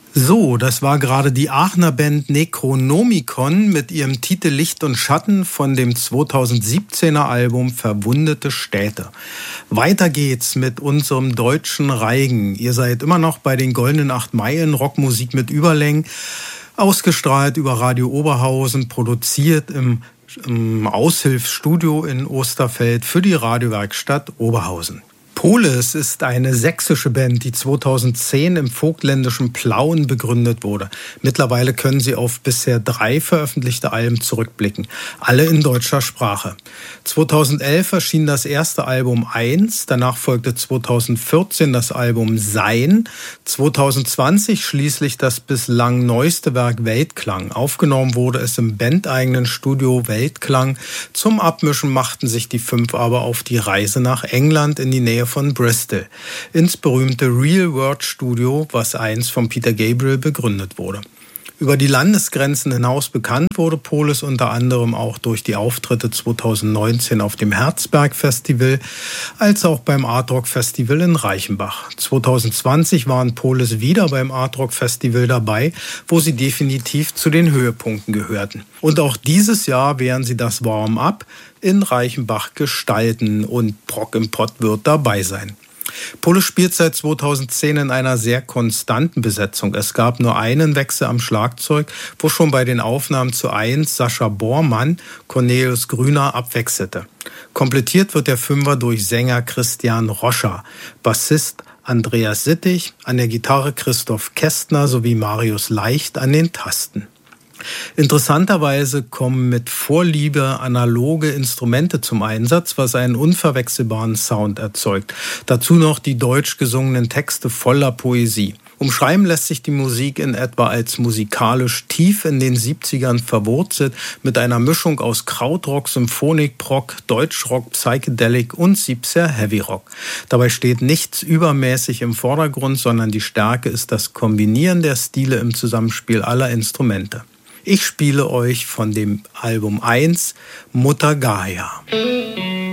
So, das war gerade die Aachener Band Necronomicon mit ihrem Titel Licht und Schatten von dem 2017er Album Verwundete Städte. Weiter geht's mit unserem deutschen Reigen. Ihr seid immer noch bei den Goldenen 8 Meilen, Rockmusik mit Überlängen, ausgestrahlt über Radio Oberhausen, produziert im Aushilfsstudio in Osterfeld für die Radiowerkstatt Oberhausen. Polis ist eine sächsische Band, die 2010 im vogtländischen Plauen begründet wurde. Mittlerweile können sie auf bisher 3 veröffentlichte Alben zurückblicken, alle in deutscher Sprache. 2011 erschien das erste Album 1, danach folgte 2014 das Album Sein, 2020 schließlich das bislang neueste Werk Weltklang. Aufgenommen wurde es im bandeigenen Studio Weltklang. Zum Abmischen machten sich die 5 aber auf die Reise nach England in die Nähe von Bristol, ins berühmte Real World Studio, was einst von Peter Gabriel begründet wurde. Über die Landesgrenzen hinaus bekannt wurde Polis unter anderem auch durch die Auftritte 2019 auf dem Herzberg Festival, als auch beim Art Rock Festival in Reichenbach. 2020 waren Polis wieder beim Art Rock Festival dabei, wo sie definitiv zu den Höhepunkten gehörten. Und auch dieses Jahr werden sie das Warm-up in Reichenbach gestalten und Brock im Pott wird dabei sein. Polis spielt seit 2010 in einer sehr konstanten Besetzung. Es gab nur einen Wechsel am Schlagzeug, wo schon bei den Aufnahmen zu 1 Sascha Bormann Cornelius Grüner abwechselte. Komplettiert wird der Fünfer durch Sänger Christian Roscher, Bassist Andreas Sittig, an der Gitarre Christoph Kästner sowie Marius Leicht an den Tasten. Interessanterweise kommen mit Vorliebe analoge Instrumente zum Einsatz, was einen unverwechselbaren Sound erzeugt. Dazu noch die deutsch gesungenen Texte voller Poesie. Umschreiben lässt sich die Musik in etwa als musikalisch tief in den 70ern verwurzelt, mit einer Mischung aus Krautrock, Symphonik-Prog, Deutschrock, Psychedelic und 70er Heavy-Rock. Dabei steht nichts übermäßig im Vordergrund, sondern die Stärke ist das Kombinieren der Stile im Zusammenspiel aller Instrumente. Ich spiele euch von dem Album 1 Mutter Gaia.